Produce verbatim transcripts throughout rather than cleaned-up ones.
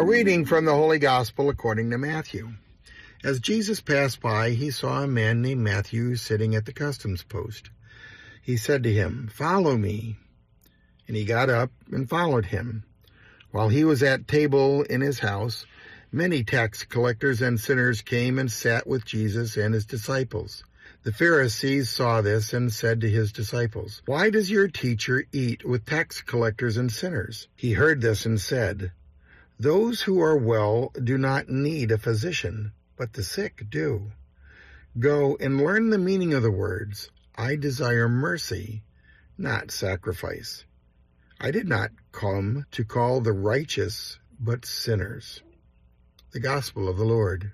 A reading from the Holy Gospel according to Matthew. As Jesus passed by, he saw a man named Matthew sitting at the customs post. He said to him, "Follow me." And he got up and followed him. While he was at table in his house, many tax collectors and sinners came and sat with Jesus and his disciples. The Pharisees saw this and said to his disciples, "Why does your teacher eat with tax collectors and sinners?" He heard this and said, "Those who are well do not need a physician, but the sick do. Go and learn the meaning of the words, 'I desire mercy, not sacrifice.' I did not come to call the righteous, but sinners." The Gospel of the Lord.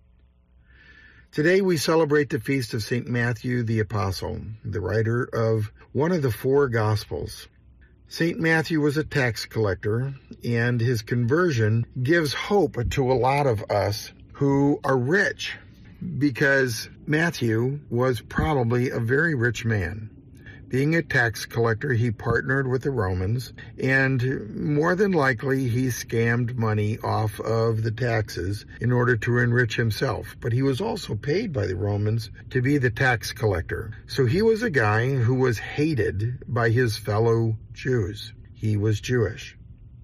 Today we celebrate the feast of Saint Matthew the Apostle, the writer of one of the four Gospels. Saint Matthew was a tax collector, and his conversion gives hope to a lot of us who are rich, because Matthew was probably a very rich man. Being a tax collector, he partnered with the Romans, and more than likely he scammed money off of the taxes in order to enrich himself. But he was also paid by the Romans to be the tax collector. So he was a guy who was hated by his fellow Jews. He was Jewish.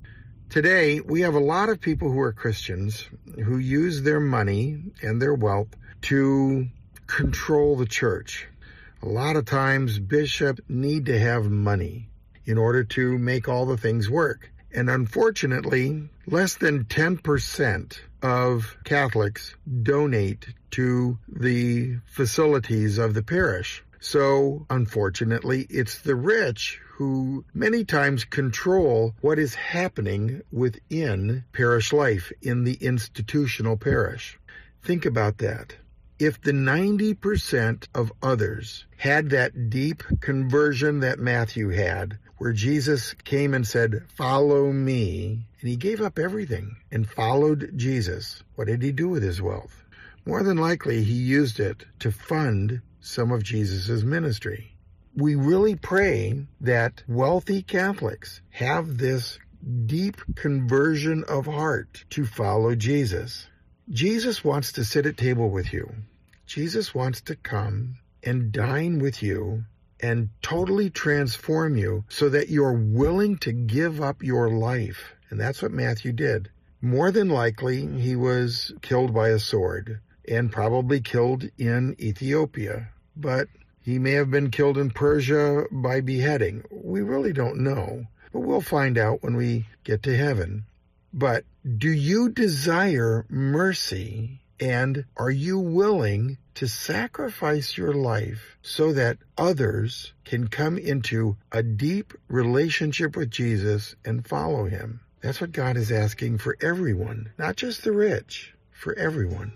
Today, we have a lot of people who are Christians who use their money and their wealth to control the church. A lot of times, bishops need to have money in order to make all the things work. And unfortunately, less than ten percent of Catholics donate to the facilities of the parish. So, unfortunately, it's the rich who many times control what is happening within parish life in the institutional parish. Think about that. If the ninety percent of others had that deep conversion that Matthew had, where Jesus came and said, "Follow me," and he gave up everything and followed Jesus, what did he do with his wealth? More than likely, he used it to fund some of Jesus' ministry. We really pray that wealthy Catholics have this deep conversion of heart to follow Jesus. Jesus wants to sit at table with you. Jesus wants to come and dine with you and totally transform you so that you're willing to give up your life. And that's what Matthew did. More than likely, he was killed by a sword and probably killed in Ethiopia. But he may have been killed in Persia by beheading. We really don't know, but we'll find out when we get to heaven. But do you desire mercy? And are you willing to sacrifice your life so that others can come into a deep relationship with Jesus and follow him? That's what God is asking for everyone, not just the rich, for everyone.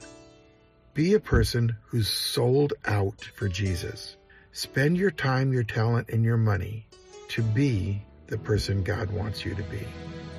Be a person who's sold out for Jesus. Spend your time, your talent, and your money to be the person God wants you to be.